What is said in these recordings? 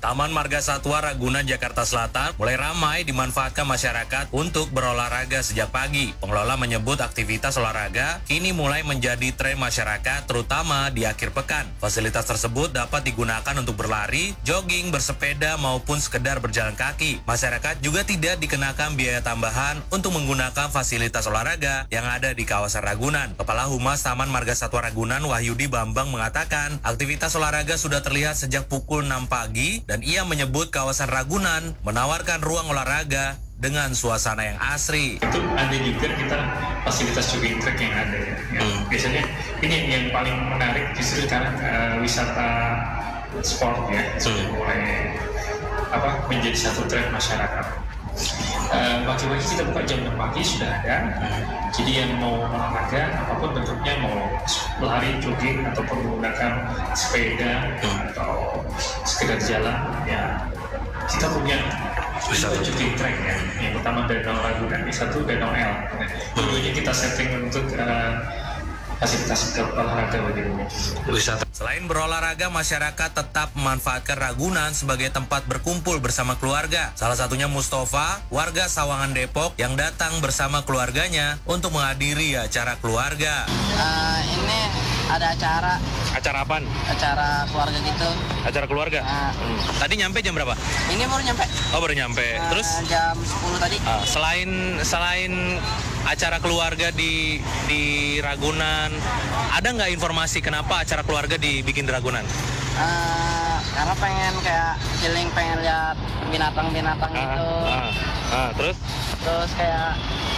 Taman Marga Satwa Ragunan, Jakarta Selatan mulai ramai dimanfaatkan masyarakat untuk berolahraga sejak pagi. Pengelola menyebut aktivitas olahraga kini mulai menjadi tren masyarakat, terutama di akhir pekan. Fasilitas tersebut dapat digunakan untuk berlari, jogging, bersepeda, maupun sekedar berjalan kaki. Masyarakat juga tidak dikenakan biaya tambahan untuk menggunakan fasilitas olahraga yang ada di kawasan Ragunan. Kepala Humas Taman Marga Satwa Ragunan, Wahyudi Bambang, mengatakan aktivitas olahraga sudah terlihat sejak pukul 6 pagi dan ia menyebut kawasan Ragunan menawarkan ruang olahraga dengan suasana yang asri. Itu ada juga kita fasilitas jogging track yang ada ya. Biasanya ini yang paling menarik justru karena wisata sport ya sudah mulai menjadi satu tren masyarakat. Pagi-pagi kita buka jam 6 pagi sudah ada. Jadi yang mau olahraga apapun bentuknya, mau lari, jogging ataupun menggunakan sepeda atau sekedar jalan ya, kita punya jogging track ya. Yang pertama Danau Ragunan, yang satu Danau L. Keduanya kita setting untuk fasilitas olahraga bagi wisata. Selain berolahraga, masyarakat tetap memanfaatkan Ragunan sebagai tempat berkumpul bersama keluarga. Salah satunya Mustafa, warga Sawangan Depok, yang datang bersama keluarganya untuk menghadiri acara keluarga. Ini ada acara. Acara apaan? Acara keluarga gitu. Acara keluarga? Tadi nyampe jam berapa? Ini baru nyampe. Oh, baru nyampe. Terus? Jam 10 tadi. Selain acara keluarga di Ragunan, ada nggak informasi kenapa acara keluarga dibikin di Ragunan? Karena pengen kayak healing, pengen lihat binatang-binatang gitu. Terus kayak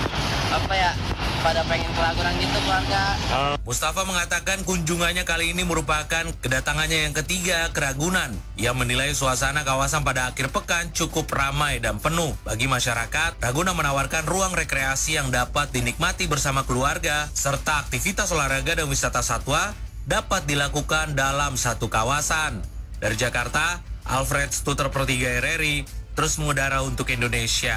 pada pengen ke Ragunan gitu keluarga. Mustafa mengatakan kunjungannya kali ini merupakan kedatangannya yang ketiga ke Ragunan. Ia menilai suasana kawasan pada akhir pekan cukup ramai dan penuh. Bagi masyarakat, Ragunan menawarkan ruang rekreasi yang dapat dinikmati bersama keluarga, serta aktivitas olahraga dan wisata satwa dapat dilakukan dalam satu kawasan. Dari Jakarta, Alfred Stuter per 3 RRI, terus mengudara untuk Indonesia.